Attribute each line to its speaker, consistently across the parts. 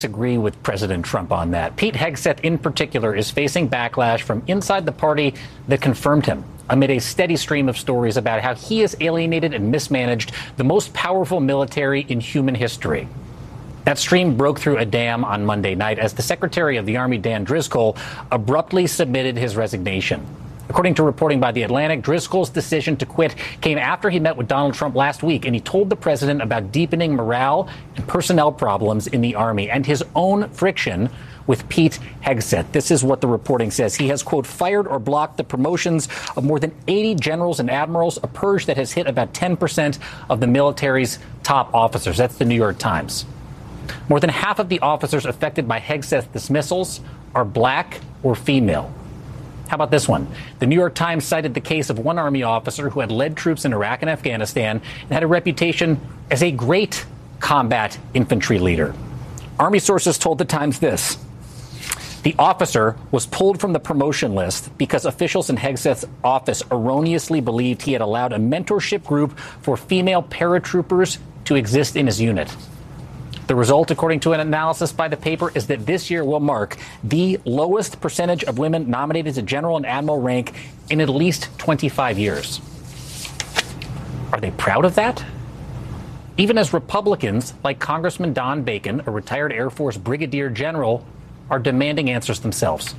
Speaker 1: Agree with President Trump on that. Pete Hegseth, in particular, is facing backlash from inside the party that confirmed him amid a steady stream of stories about how he has alienated and mismanaged the most powerful military in human history. That stream broke through a dam on Monday night as the Secretary of the Army, Dan Driscoll, abruptly submitted his resignation. According to reporting by The Atlantic, Driscoll's decision to quit came after he met with Donald Trump last week, and he told the president about deepening morale and personnel problems in the Army and his own friction with Pete Hegseth. This is what the reporting says. He has, quote, fired or blocked the promotions of more than 80 generals and admirals, a purge that has hit about 10% of the military's top officers. That's the New York Times. More than half of the officers affected by Hegseth dismissals are black or female. How about this one? The New York Times cited the case of one Army officer who had led troops in Iraq and Afghanistan and had a reputation as a great combat infantry leader. Army sources told the Times this. The officer was pulled from the promotion list because officials in Hegseth's office erroneously believed he had allowed a mentorship group for female paratroopers to exist in his unit. The result, according to an analysis by the paper, is that this year will mark the lowest percentage of women nominated to general and admiral rank in at least 25 years. Are they proud of that? Even as Republicans, like Congressman Don Bacon, a retired Air Force brigadier general, are demanding answers themselves.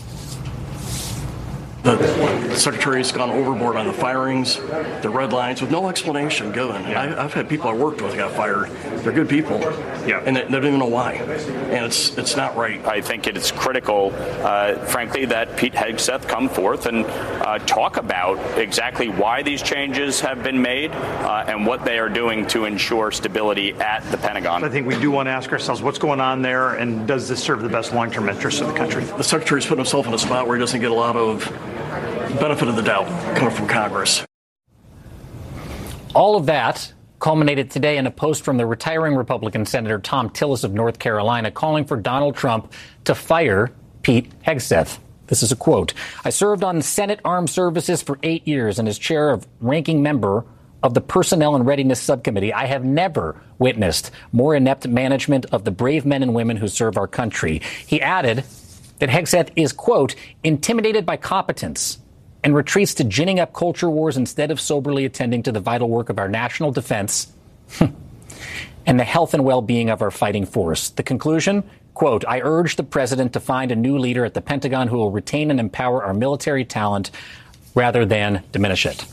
Speaker 2: The secretary's gone overboard on the firings, the red lines, with no explanation given. Yeah. I've had people I worked with got fired. They're good people, and they don't even know why. And it's not right.
Speaker 3: I think it is critical, frankly, that Pete Hegseth come forth and talk about exactly why these changes have been made and what they are doing to ensure stability at the Pentagon.
Speaker 4: I think we do want to ask ourselves what's going on there, and does this serve the best long-term interests of the country?
Speaker 2: The secretary's put himself in a spot where he doesn't get a lot of benefit of the doubt coming from Congress.
Speaker 1: All of that culminated today in a post from the retiring Republican Senator Thom Tillis of North Carolina calling for Donald Trump to fire Pete Hegseth. This is a quote. I served on Senate Armed Services for 8 years and as chair of ranking member of the Personnel and Readiness Subcommittee. I have never witnessed more inept management of the brave men and women who serve our country. He added that Hegseth is, quote, intimidated by competence and retreats to ginning up culture wars instead of soberly attending to the vital work of our national defense and the health and well-being of our fighting force. The conclusion, quote, I urge the president to find a new leader at the Pentagon who will retain and empower our military talent rather than diminish it.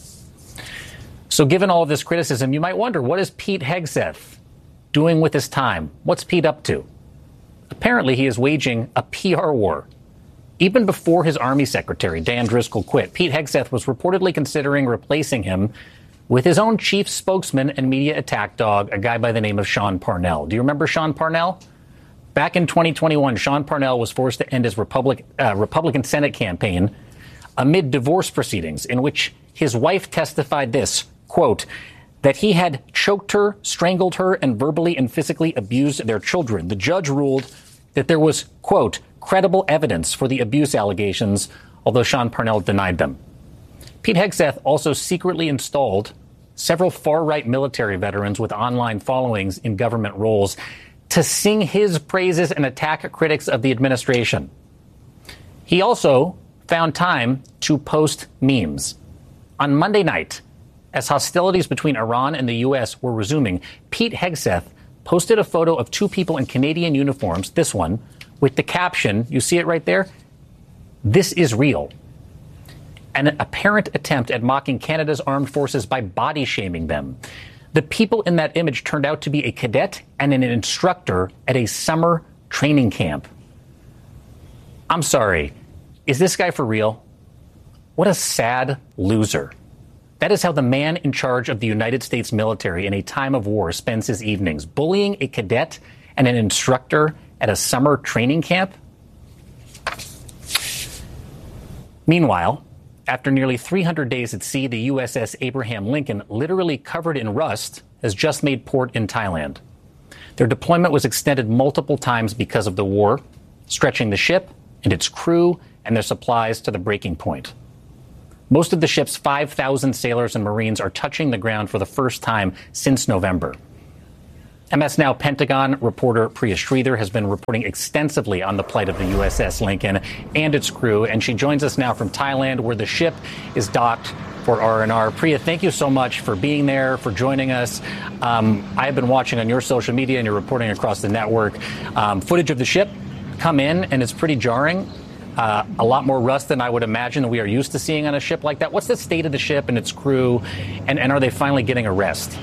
Speaker 1: So given all of this criticism, you might wonder, what is Pete Hegseth doing with his time? What's Pete up to? Apparently, he is waging a PR war. Even before his Army secretary, Dan Driscoll, quit, Pete Hegseth was reportedly considering replacing him with his own chief spokesman and media attack dog, a guy by the name of Sean Parnell. Do you remember Sean Parnell? Back in 2021, Sean Parnell was forced to end his Republican Senate campaign amid divorce proceedings in which his wife testified this, quote, that he had choked her, strangled her, and verbally and physically abused their children. The judge ruled that there was, quote, credible evidence for the abuse allegations, although Sean Parnell denied them. Pete Hegseth also secretly installed several far-right military veterans with online followings in government roles to sing his praises and attack critics of the administration. He also found time to post memes. On Monday night, as hostilities between Iran and the U.S. were resuming, Pete Hegseth posted a photo of two people in Canadian uniforms, this one, with the caption, you see it right there, "This is real." An apparent attempt at mocking Canada's armed forces by body shaming them. The people in that image turned out to be a cadet and an instructor at a summer training camp. I'm sorry, is this guy for real? What a sad loser. That is how the man in charge of the United States military in a time of war spends his evenings, bullying a cadet and an instructor at a summer training camp? Meanwhile, after nearly 300 days at sea, the USS Abraham Lincoln, literally covered in rust, has just made port in Thailand. Their deployment was extended multiple times because of the war, stretching the ship and its crew and their supplies to the breaking point. Most of the ship's 5,000 sailors and Marines are touching the ground for the first time since November. MS Now Pentagon reporter Priya Sridhar has been reporting extensively on the plight of the USS Lincoln and its crew, and she joins us now from Thailand, where the ship is docked for R&R. Priya, thank you so much for being there, for joining us. I have been watching on your social media and you're reporting across the network footage of the ship come in, and it's pretty jarring. A lot more rust than I would imagine that we are used to seeing on a ship like that. What's the state of the ship and its crew, and are they finally getting a rest?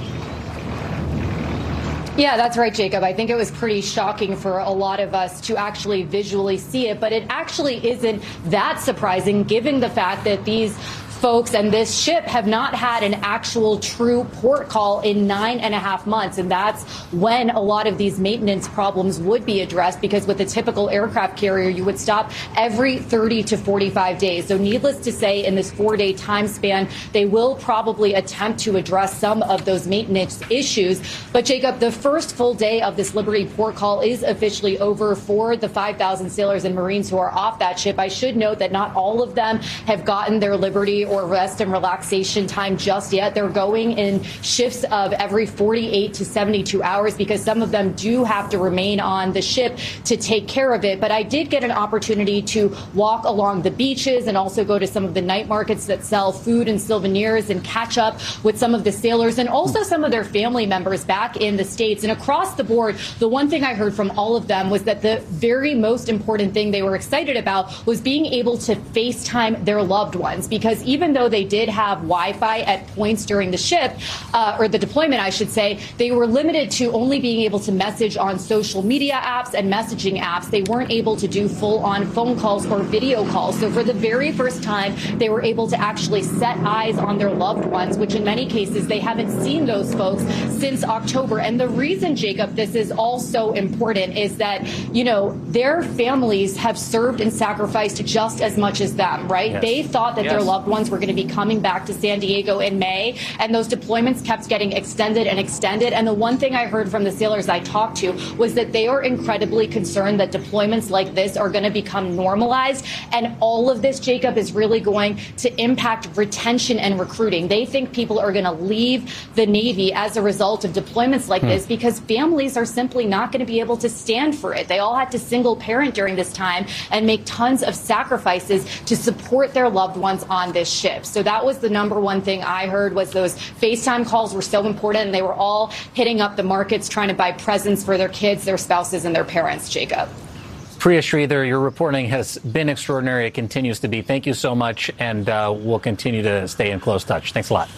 Speaker 5: Yeah, that's right, Jacob. I think it was pretty shocking for a lot of us to actually visually see it, but it actually isn't that surprising given the fact that these folks and this ship have not had an actual true port call in 9.5 months. And that's when a lot of these maintenance problems would be addressed, because with a typical aircraft carrier, you would stop every 30 to 45 days. So needless to say, in this 4-day time span, they will probably attempt to address some of those maintenance issues. But Jacob, the first full day of this Liberty port call is officially over for the 5,000 sailors and Marines who are off that ship. I should note that not all of them have gotten their Liberty or rest and relaxation time just yet. They're going in shifts of every 48 to 72 hours because some of them do have to remain on the ship to take care of it. But I did get an opportunity to walk along the beaches and also go to some of the night markets that sell food and souvenirs and catch up with some of the sailors and also some of their family members back in the States. And across the board, the one thing I heard from all of them was that the very most important thing they were excited about was being able to FaceTime their loved ones, because even though they did have Wi-Fi at points during the ship, or the deployment, I should say, they were limited to only being able to message on social media apps and messaging apps. They weren't able to do full-on phone calls or video calls. So for the very first time, they were able to actually set eyes on their loved ones, which in many cases, they haven't seen those folks since October. And the reason, Jacob, this is all so important is that, you know, their families have served and sacrificed just as much as them, right?
Speaker 1: Yes.
Speaker 5: They thought that their loved ones were going to be coming back to San Diego in May, and those deployments kept getting extended and extended. And the one thing I heard from the sailors I talked to was that they are incredibly concerned that deployments like this are going to become normalized. And all of this, Jacob, is really going to impact retention and recruiting. They think people are going to leave the Navy as a result of deployments like this because families are simply not going to be able to stand for it. They all had to single parent during this time and make tons of sacrifices to support their loved ones on this ship. So that was the number one thing I heard, was those FaceTime calls were so important, and they were all hitting up the markets trying to buy presents for their kids, their spouses, and their parents, Jacob.
Speaker 1: Priya Sridhar, your reporting has been extraordinary. It continues to be. Thank you so much, and we'll continue to stay in close touch. Thanks a lot.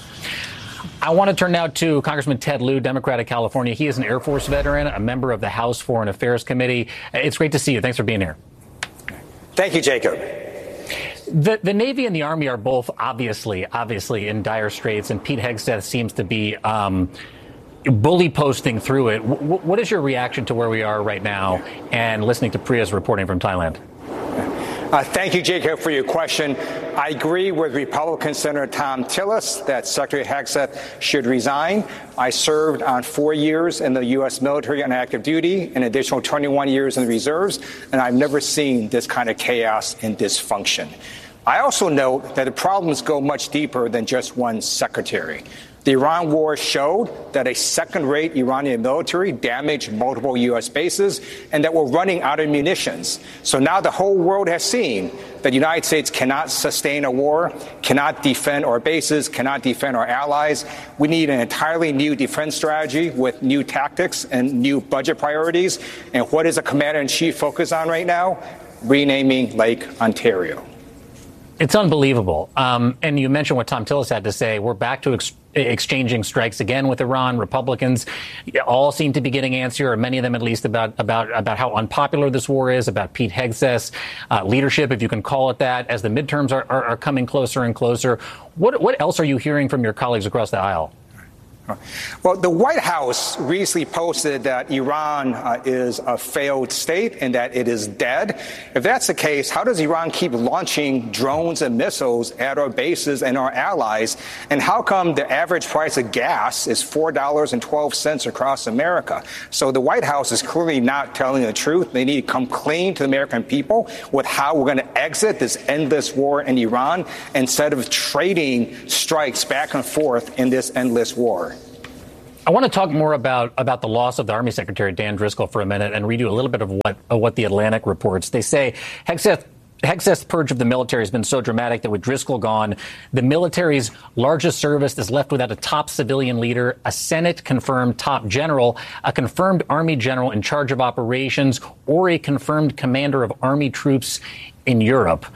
Speaker 1: I want to turn now to Congressman Ted Lieu, Democrat of California. He is an Air Force veteran, a member of the House Foreign Affairs Committee. It's great to see you. Thanks for being here.
Speaker 6: Thank you, Jacob.
Speaker 1: The Navy and the Army are both obviously in dire straits, and Pete Hegseth seems to be bully posting through it. What is your reaction to where we are right now and listening to Priya's reporting from Thailand?
Speaker 6: Thank you, Jacob, for your question. I agree with Republican Senator Thom Tillis that Secretary Hegseth should resign. I served on 4 years in the U.S. military on active duty, an additional 21 years in the reserves, and I've never seen this kind of chaos and dysfunction. I also note that the problems go much deeper than just one secretary. The Iran war showed that a second-rate Iranian military damaged multiple U.S. bases and that we're running out of munitions. So now the whole world has seen that the United States cannot sustain a war, cannot defend our bases, cannot defend our allies. We need an entirely new defense strategy with new tactics and new budget priorities. And what is the commander-in-chief focus on right now? Renaming Lake Ontario.
Speaker 1: It's unbelievable. And you mentioned what Thom Tillis had to say. We're back to exchanging strikes again with Iran. Republicans all seem to be getting antsy, or many of them at least, about how unpopular this war is, about Pete Hegseth's leadership, if you can call it that, as the midterms are coming closer and closer. What else are you hearing from your colleagues across the aisle?
Speaker 6: Well, the White House recently posted that Iran is a failed state and that it is dead. If that's the case, how does Iran keep launching drones and missiles at our bases and our allies? And how come the average price of gas is $4.12 across America? So the White House is clearly not telling the truth. They need to come clean to the American people with how we're going to exit this endless war in Iran instead of trading strikes back and forth in this endless war.
Speaker 1: I want to talk more about the loss of the Army Secretary Dan Driscoll for a minute and read you a little bit of what the Atlantic reports. They say Hegseth's purge of the military has been so dramatic that with Driscoll gone, the military's largest service is left without a top civilian leader, a Senate-confirmed top general, a confirmed Army general in charge of operations, or a confirmed commander of Army troops in Europe.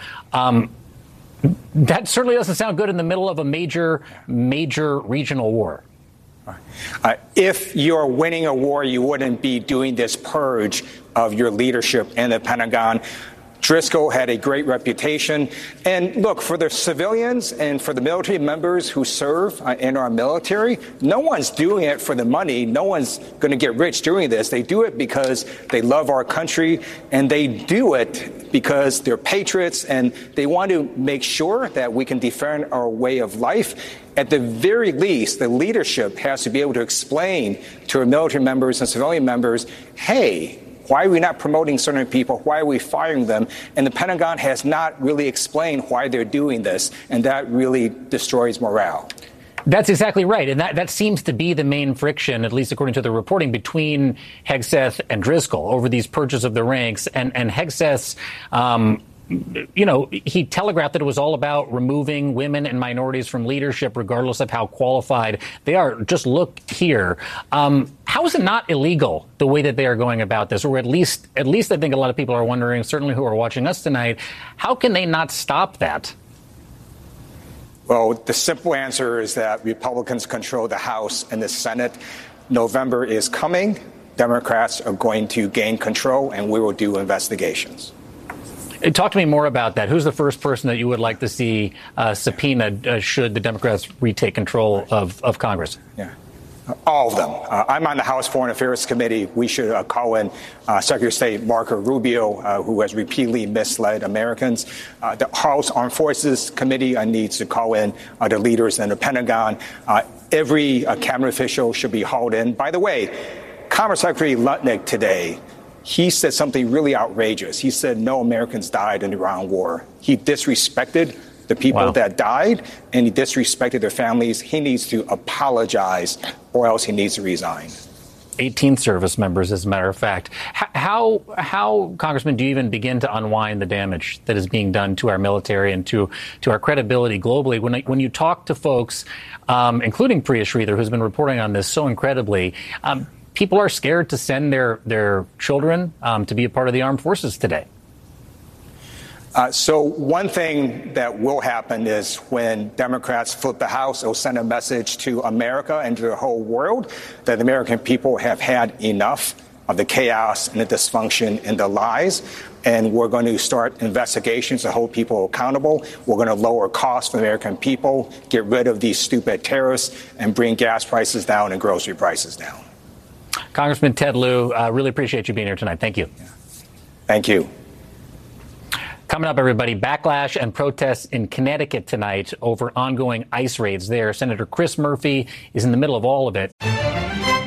Speaker 1: That certainly doesn't sound good in the middle of a major regional war.
Speaker 6: If you're winning a war, you wouldn't be doing this purge of your leadership in the Pentagon. Driscoll had a great reputation. And look, for the civilians and for the military members who serve in our military, no one's doing it for the money. No one's going to get rich doing this. They do it because they love our country, and they do it because they're patriots, and they want to make sure that we can defend our way of life. At the very least, the leadership has to be able to explain to our military members and civilian members, hey, why are we not promoting certain people? Why are we firing them? And the Pentagon has not really explained why they're doing this, and that really destroys morale.
Speaker 1: That's exactly right. And that seems to be the main friction, at least according to the reporting, between Hegseth and Driscoll over these purges of the ranks. And Hegseth's, he telegraphed that it was all about removing women and minorities from leadership, regardless of how qualified they are. Just look here. How is it not illegal the way that they are going about this? Or at least I think a lot of people are wondering, certainly who are watching us tonight, how can they not stop that?
Speaker 6: Well, the simple answer is that Republicans control the House and the Senate. November is coming. Democrats are going to gain control, and we will do investigations.
Speaker 1: Talk to me more about that. Who's the first person that you would like to see subpoenaed should the Democrats retake control of Congress?
Speaker 6: Yeah. All of them. I'm on the House Foreign Affairs Committee. We should call in Secretary of State Marco Rubio, who has repeatedly misled Americans. The House Armed Forces Committee needs to call in the leaders in the Pentagon. Every cabinet official should be hauled in. By the way, Commerce Secretary Lutnick today, he said something really outrageous. He said no Americans died in the Iran war. He disrespected the people that died, and he disrespected their families. He needs to apologize, or else he needs to resign.
Speaker 1: 18 service members, as a matter of fact. How, Congressman, do you even begin to unwind the damage that is being done to our military and to our credibility globally? When you talk to folks, including Priya Sridhar, who's been reporting on this so incredibly, people are scared to send their children to be a part of the armed forces today.
Speaker 6: So one thing that will happen is when Democrats flip the House, it'll send a message to America and to the whole world that the American people have had enough of the chaos and the dysfunction and the lies. And we're going to start investigations to hold people accountable. We're going to lower costs for the American people, get rid of these stupid tariffs, and bring gas prices down and grocery prices down.
Speaker 1: Congressman Ted Lieu, really appreciate you being here tonight. Thank you.
Speaker 6: Thank you.
Speaker 1: Coming up, everybody, backlash and protests in Connecticut tonight over ongoing ICE raids there. Senator Chris Murphy is in the middle of all of it.